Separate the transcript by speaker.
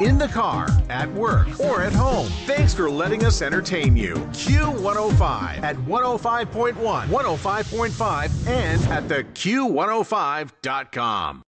Speaker 1: in the car, at work, or at home. Thanks for letting us entertain you. Q105 at 105.1, 105.5, and at theq105.com.